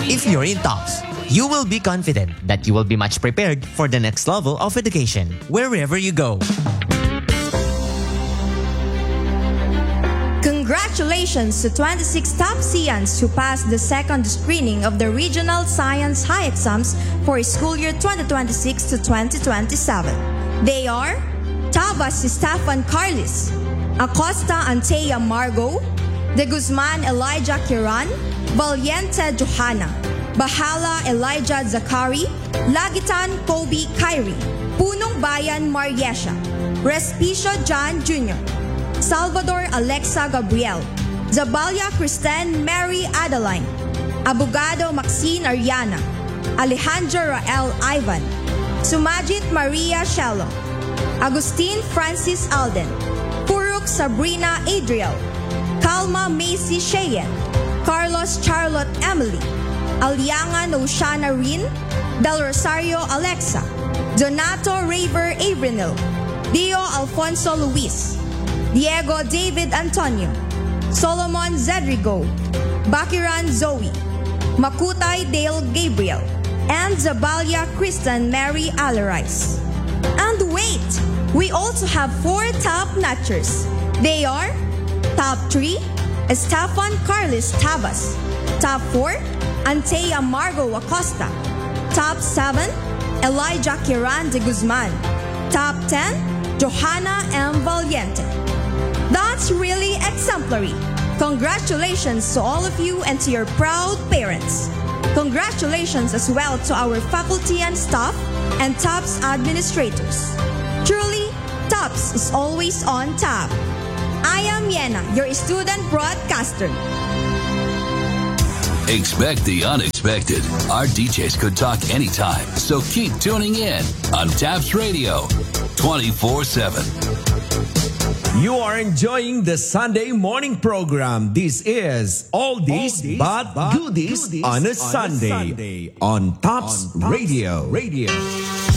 If you're in TOPS, you will be confident that you will be much prepared for the next level of education wherever you go. Congratulations to 26 TOPSians who passed the second screening of the Regional Science High Exams for school year 2026 to 2027. They are Tavas Stefan Carlis, Acosta Antea Margo, De Guzman Elijah Kiran, Valiente Johanna, Bahala Elijah Zakari, Lagitan Kobe Kyrie, Punong Bayan Mariesha, Respicio John Jr., Salvador Alexa Gabriel, Zabalia Kristen Mary Adeline, Abogado Maxine Ariana, Alejandro Rael Ivan, Sumajit Maria Shello, Agustin Francis Alden, Puruk Sabrina Adriel, Calma Macy Cheyenne, Carlos Charlotte Emily, Aliangan Oshana Rin, Del Rosario Alexa, Donato Raver Avrinil, Dio Alfonso Luis, Diego David Antonio, Solomon Zedrigo, Bakiran Zoe, Makutay Dale Gabriel, and Zabalia Kristen Mary Alarais. And wait, we also have 4 top notchers. They are Top 3, Estefan Carlos Tabas, Top 4, Antea Margo Acosta, Top 7, Elijah Kiran de Guzman, Top 10, Johanna M. Valiente. That's really exemplary. Congratulations to all of you and to your proud parents. Congratulations as well to our faculty and staff and TOPS administrators. Truly, TOPS is always on top. I am Yena, your student broadcaster. Expect the unexpected. Our DJs could talk anytime, so keep tuning in on TOPS Radio 24/7. You are enjoying the Sunday morning program. This is Oldies but Goodies on a Sunday on TOPS Radio.